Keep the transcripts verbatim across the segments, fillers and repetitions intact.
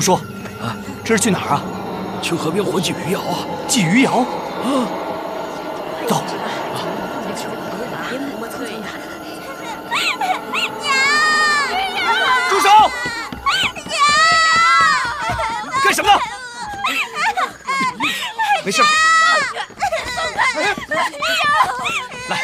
胡说！啊，这是去哪儿啊？ 去河边活祭余姚啊！ 祭余姚啊！走。住手！干什么呢？没事。来。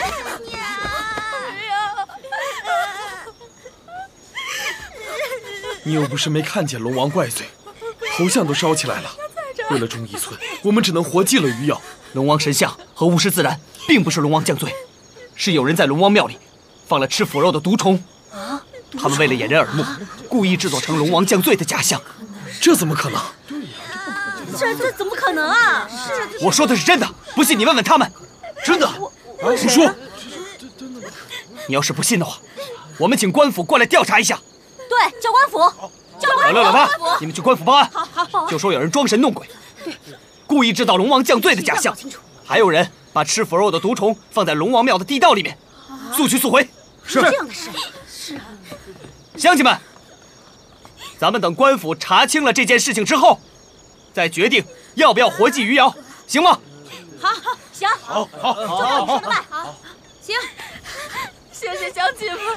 你又不是没看见龙王怪罪，头像都烧起来了。为了忠义村，我们只能活祭了余姚。 龙王神像和巫师自然并不是龙王降罪，是有人在龙王庙里放了吃腐肉的毒虫。啊！他们为了掩人耳目，故意制作成龙王降罪的假象。 这怎么可能？ 对呀，这这怎么可能啊？是， 我说的是真的，不信你问问他们。真的， 不说。 你要是不信的话，我们请官府过来调查一下。 对，叫官府，叫官府。 老六、老八，你们去官府报案。 好好好。 就说有人装神弄鬼，对，故意制造龙王降罪的假象，还有人把吃腐肉的毒虫放在龙王庙的地道里面，速去速回。 是这样的事。是。 乡亲们，咱们等官府查清了这件事情之后，再决定要不要活祭余姚，行吗？ 好，好，行。 好，好，好， 就照你说的办。好，行。 谢谢乡亲们。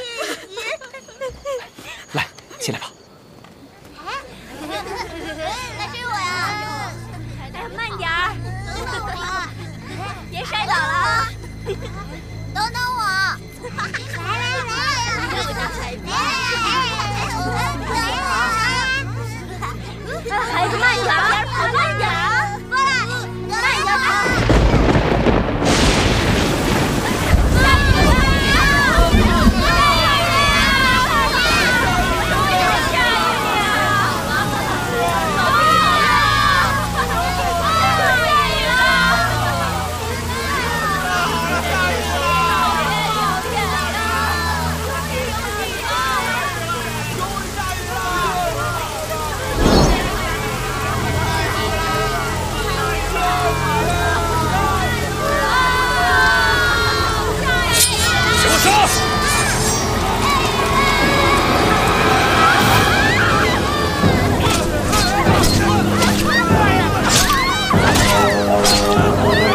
来，起来吧。